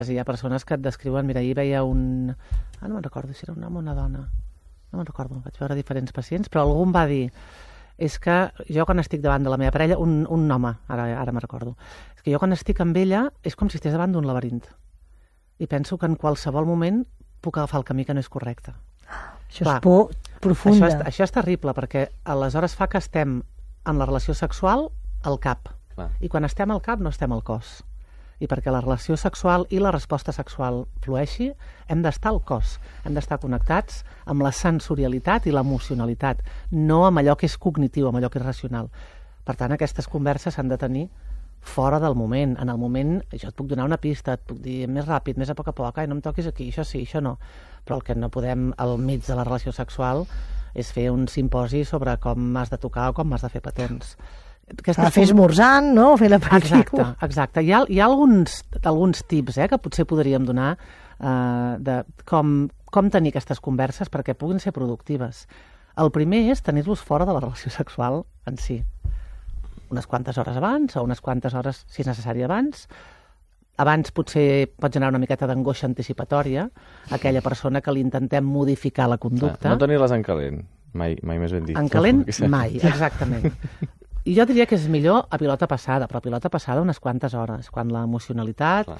Hi ha persones que et descriuen, mira, ahir veia un... no me'n recordo si era un home o una dona. No me'n recordo, vaig veure diferents pacients, però algú em va dir és que jo quan estic davant de la meva parella, un home, ara me'n recordo, és que jo quan estic amb ella és com si estigués davant d'un laberint. I penso que en qualsevol moment puc agafar el camí que no és correcte. Això és por profunda. Això és terrible, perquè aleshores fa que estem en la relació sexual al cap. I quan estem al cap no estem al cos. I perquè la relació sexual i la resposta sexual flueixi, hem d'estar al cos. Hem d'estar connectats amb la sensorialitat i l'emocionalitat, no amb allò que és cognitiu, amb allò que és racional. Per tant, aquestes converses s'han de tenir fora del moment. En el moment, jo et puc donar una pista, et puc dir més ràpid, més a poc, no em toquis aquí, això sí, això no. Però el que no podem, al mig de la relació sexual, és fer un simposi sobre com has de tocar o com has de fer petons. Fer esmorzant, no? Fer l'aperitiu. Exacte. Hi ha alguns tips que potser podríem donar de com tenir aquestes converses perquè puguin ser productives. El primer és tenir-los fora de la relació sexual en si. Unes quantes hores abans o unes quantes hores, si és necessari, abans. Abans potser pot generar una miqueta d'angoixa anticipatòria a aquella persona que li intentem modificar la conducta. No tenir-les en calent, mai més ben dit. En calent, mai, exactament. I jo diria que és millor a pilota passada, però a pilota passada unes quantes hores, quan l'emocionalitat,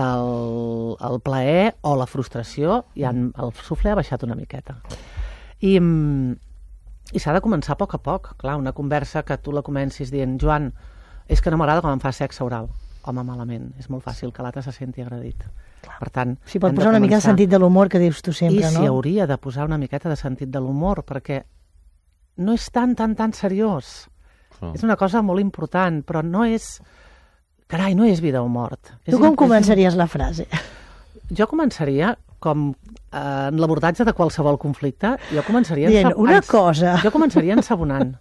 el plaer o la frustració, el sufle ha baixat una miqueta. I s'ha de començar a poc. Clar, una conversa que tu la comencis dient Joan, és que no m'agrada com em fa sexe oral. Home, malament. És molt fàcil que l'altre se senti agredit. Per tant, s'hi pot posar una mica de sentit de l'humor que dius tu sempre, no? I s'hi hauria de posar una miqueta de sentit de l'humor, perquè no és tan seriós. És una cosa molt important, però no és... Carai, no és vida o mort. Tu com començaries la frase? Jo començaria, com en l'abordatge de qualsevol conflicte, jo començaria... Dient una cosa... Jo començaria ensabonant.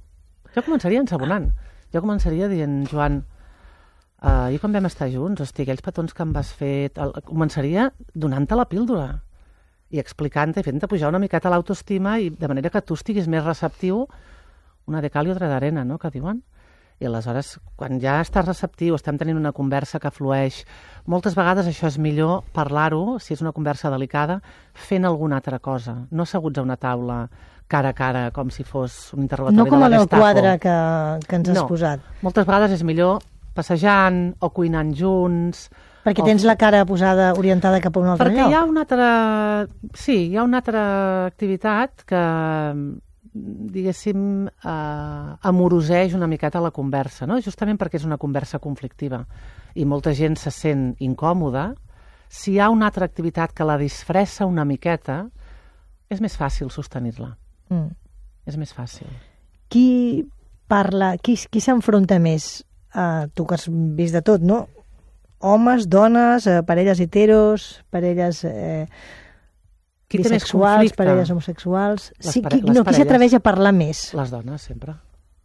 Jo començaria dient, Joan, ahir quan vam estar junts, hosti, aquells petons que em vas fer... Començaria donant-te la píldora i explicant-te i fent-te pujar una miqueta l'autoestima i de manera que tu estiguis més receptiu. Una de cal i otra d'arena, no?, que diuen. I aleshores, quan ja estàs receptiu, estem tenint una conversa que flueix, moltes vegades això és millor parlar-ho, si és una conversa delicada, fent alguna altra cosa, no asseguts a una taula cara a cara, com si fos un interrogatori de la Gestapo. No com en el quadre que ens has posat. Moltes vegades és millor passejant o cuinant junts. Perquè tens la cara posada orientada cap a un altre lloc. Perquè hi ha una altra... Sí, hi ha una altra activitat que... diguéssim, amoroseix una miqueta la conversa, no? Justament perquè és una conversa conflictiva i molta gent se sent incòmoda. Si hi ha una altra activitat que la disfressa una miqueta, és més fàcil sostenir-la. És més fàcil. Qui parla, qui s'enfronta més? Tu que has vist de tot, no? Homes, dones, parelles heteros, parelles... bisexuals, parelles homosexuals... Qui s'atreveix a parlar més? Les dones, sempre.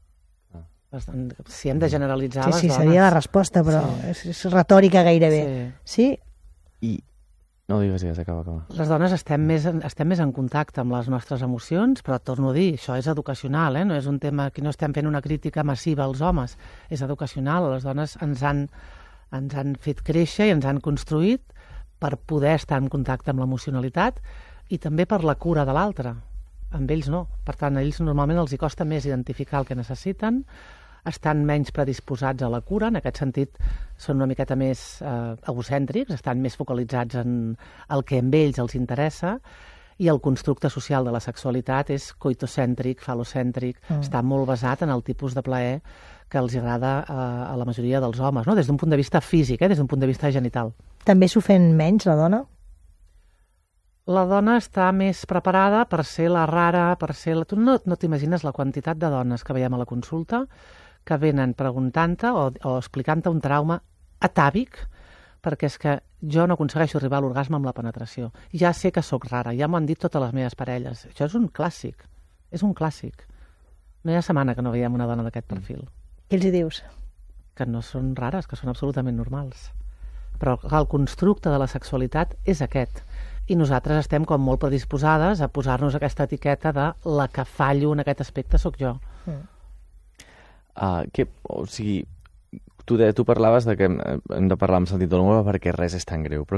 Si hem de generalitzar, les dones. Sí, seria la resposta, però és retòrica gairebé. Sí? No digues, ja s'acaba. Les dones estem més en contacte amb les nostres emocions, però torno a dir, això és educacional, no és un tema que no estem fent una crítica massiva als homes, és educacional. Les dones ens han fet créixer i ens han construït per poder estar en contacte amb l'emocionalitat i també per la cura de l'altre. Amb ells no. Per tant, a ells normalment els hi costa més identificar el que necessiten, estan menys predisposats a la cura, en aquest sentit són una miqueta més egocèntrics, estan més focalitzats en el que amb ells els interessa, i el constructe social de la sexualitat és coitocèntric, falocèntric, està molt basat en el tipus de plaer que els agrada a la majoria dels homes, no? Des d'un punt de vista físic, des d'un punt de vista genital. També s'ofèn menys la dona? La dona està més preparada per ser la rara, per ser... Tu no t'imagines la quantitat de dones que veiem a la consulta que venen preguntant-te o explicant-te un trauma atàvic, perquè és que jo no aconsegueixo arribar a l'orgasme amb la penetració. Ja sé que sóc rara, ja m'ho han dit totes les meves parelles. Això és un clàssic, és un clàssic. No hi ha setmana que no veiem una dona d'aquest perfil. Què els hi dius? Que no són rares, que són absolutament normals. Però el constructe de la sexualitat és aquest. I nosaltres estem com molt predisposades a posar-nos aquesta etiqueta de la que fallo en aquest aspecte sóc jo. O sigui, tu parlaves de que hem de parlar amb sentit de l'humor perquè res és tan greu, però